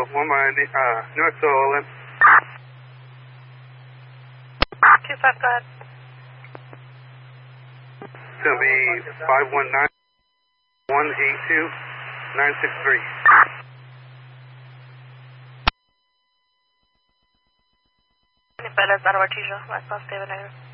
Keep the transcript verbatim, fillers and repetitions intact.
one mile, uh, North Solon. two five, go ahead. It's going to be five one nine, one eight two, nine six three. Better, Battle Artesia, West Los David Negro.